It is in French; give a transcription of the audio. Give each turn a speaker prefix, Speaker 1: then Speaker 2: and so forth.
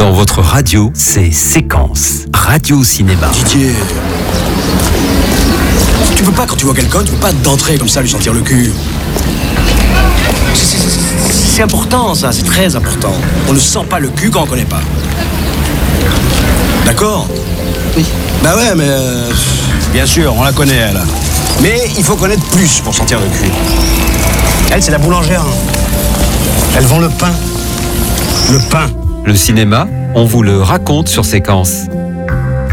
Speaker 1: Dans votre radio, c'est Séquence, radio cinéma.
Speaker 2: Didier, tu peux pas, quand tu vois quelqu'un, tu peux pas d'entrer comme ça, lui sentir le cul. C'est important ça, c'est très important. On ne sent pas le cul quand on connaît pas. D'accord?
Speaker 3: Oui.
Speaker 2: Bah ouais, mais bien sûr, on la connaît elle. Mais il faut connaître plus pour sentir le cul. Elle, c'est la boulangère. Elle vend le pain. Le pain.
Speaker 1: Le cinéma, on vous le raconte sur Séquence.